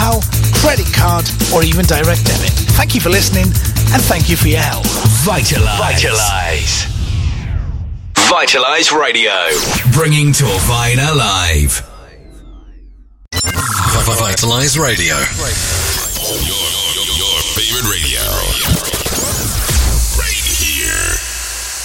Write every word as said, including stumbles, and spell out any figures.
PayPal, credit card, or even direct debit. Thank you for listening, and thank you for your help. Vitalise. Vitalise. Vitalise Radio. Bringing Torvine alive. Vitalise Radio.